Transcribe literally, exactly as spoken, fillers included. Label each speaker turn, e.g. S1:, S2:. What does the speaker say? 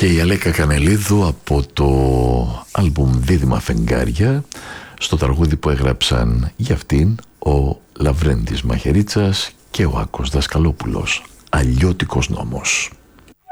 S1: Και η Αλέκα Κανελίδου από το άλμπουμ Δίδυμα Φεγγάρια, στο τραγούδι που έγραψαν για αυτήν ο Λαβρέντης Μαχαιρίτσας και ο Άκος Δασκαλόπουλος, Αλλιώτικος νόμος.